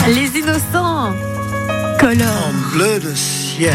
Les Innocents. Color. En bleu de ciel.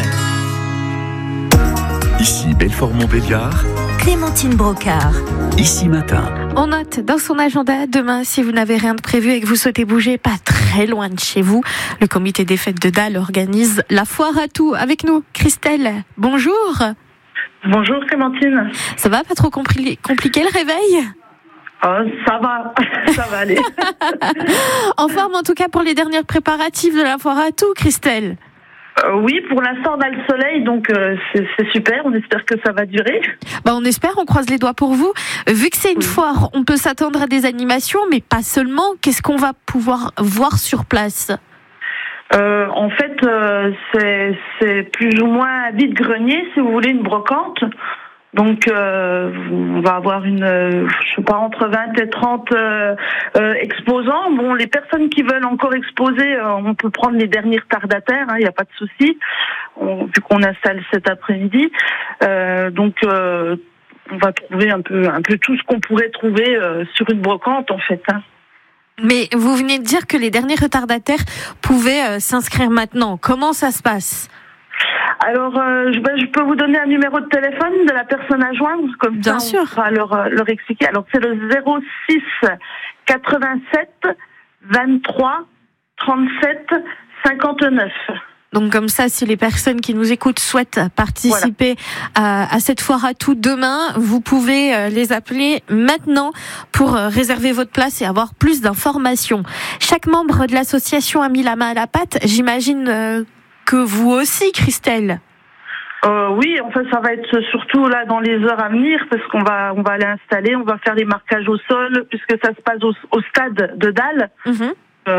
Ici Belfort-Montbéliard. Clémentine Brocard. Ici Matin. On note dans son agenda demain, si vous n'avez rien de prévu et que vous souhaitez bouger pas très loin de chez vous, le comité des fêtes de Dal organise la foire à tout. Avec nous, Christelle. Bonjour. Bonjour Clémentine. Ça va, pas trop compliqué le réveil? Ça va, ça va aller. En forme en tout cas pour les derniers préparatifs de la foire à tout, Christelle? Oui, pour l'instant on a le soleil, donc c'est super, on espère que ça va durer. On espère, on croise les doigts pour vous. Vu que c'est une foire, on peut s'attendre à des animations, mais pas seulement. Qu'est-ce qu'on va pouvoir voir sur place? En fait, c'est plus ou moins un vide-grenier, si vous voulez, une brocante. Donc, on va avoir entre 20 et 30 exposants. Bon, les personnes qui veulent encore exposer, on peut prendre les derniers retardataires, il n'y a pas de souci, vu qu'on installe cet après-midi. Donc, on va trouver un peu tout ce qu'on pourrait trouver sur une brocante, en fait. Mais vous venez de dire que les derniers retardataires pouvaient s'inscrire maintenant. Comment ça se passe ? Alors, je peux vous donner un numéro de téléphone de la personne à joindre, comme Bien ça sûr. on pourra leur expliquer. Alors, c'est le 06 87 23 37 59. Donc comme ça, si les personnes qui nous écoutent souhaitent participer à cette foire à tout demain, vous pouvez les appeler maintenant pour réserver votre place et avoir plus d'informations. Chaque membre de l'association a mis la main à la pâte. J'imagine que vous aussi, Christelle. Oui, en fait, ça va être surtout là dans les heures à venir, parce qu'on va aller installer, on va faire les marquages au sol, puisque ça se passe au stade de Dal. Mm-hmm.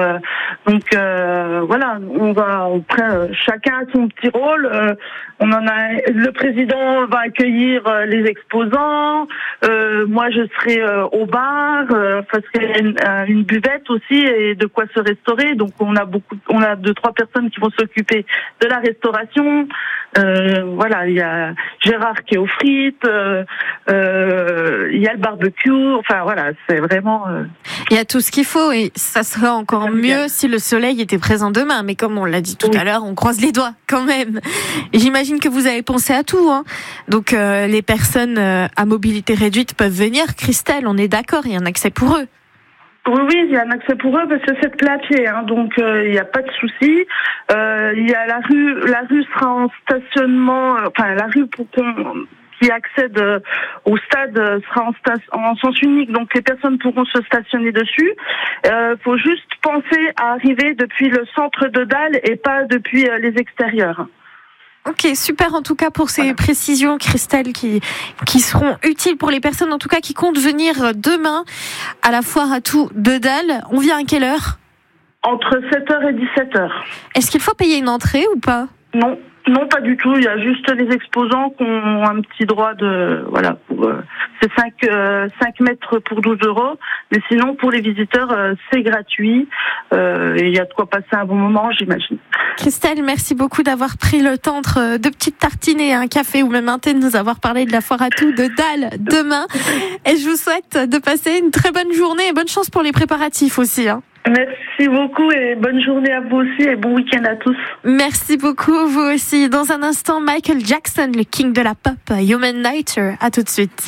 Voilà, chacun a son petit rôle. Le président va accueillir les exposants. Moi, je serai au bar parce qu'il y a une buvette aussi et de quoi se restaurer. Donc, on a 2-3 personnes qui vont s'occuper de la restauration. Voilà, il y a Gérard qui est aux frites. Il y a le barbecue. Enfin, voilà, c'est vraiment. Il y a tout ce qu'il faut et ça serait encore mieux si le soleil était présent demain. Mais comme on l'a dit tout à l'heure, on croise les doigts quand même. Et j'imagine que vous avez pensé à tout. Donc les personnes à mobilité réduite peuvent venir. Christelle, on est d'accord, il y a un accès pour eux. Oui, il y a un accès pour eux parce que c'est plein pied, donc il n'y a pas de souci. Il y a la rue sera en stationnement, la rue qui accède au stade sera en sens unique, donc les personnes pourront se stationner dessus. Faut juste penser à arriver depuis le centre de Dal et pas depuis les extérieurs. Ok, super en tout cas pour ces précisions, Christelle, qui seront utiles pour les personnes en tout cas qui comptent venir demain à la foire à tout de Dal. On vient à quelle heure ? Entre 7h et 17h. Est-ce qu'il faut payer une entrée ou pas ? Non, pas du tout. Il y a juste les exposants qui ont un petit droit c'est 5 mètres pour 12 €. Mais sinon, pour les visiteurs, c'est gratuit. Et il y a de quoi passer un bon moment, j'imagine. Christelle, merci beaucoup d'avoir pris le temps entre 2 petites tartines et un café ou même un thé de nous avoir parlé de la foire à tout de Dal demain. Et je vous souhaite de passer une très bonne journée et bonne chance pour les préparatifs aussi. Merci beaucoup et bonne journée à vous aussi et bon week-end à tous. Merci beaucoup, vous aussi. Dans un instant, Michael Jackson, le king de la pop, Human Nature. À tout de suite.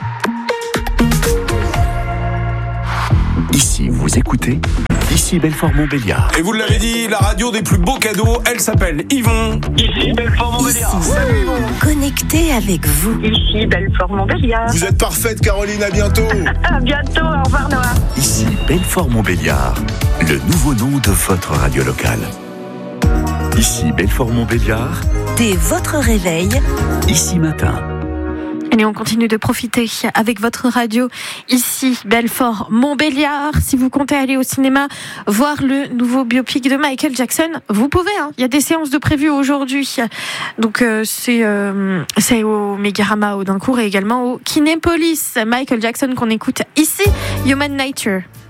Ici, vous écoutez Ici Belfort-Montbéliard. Et vous l'avez dit, la radio des plus beaux cadeaux, elle s'appelle Yvon. Ici Belfort-Montbéliard. Connecté avec vous. Ici Belfort-Montbéliard. Vous êtes parfaite, Caroline, à bientôt. À bientôt, au revoir Noah. Ici Belfort-Montbéliard, le nouveau nom de votre radio locale. Ici Belfort-Montbéliard. Dès votre réveil. Ici Matin. Allez, on continue de profiter avec votre radio ici, Belfort-Montbéliard. Si vous comptez aller au cinéma voir le nouveau biopic de Michael Jackson, vous pouvez. Il y a des séances de prévues aujourd'hui. Donc c'est au Mégarama au Dincourt et également au Kinépolis. Michael Jackson qu'on écoute ici, Human Nature.